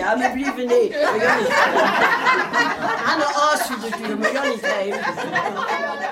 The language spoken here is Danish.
Ja, men bliv ved ned. Han er også et dyr, men jeg er ikke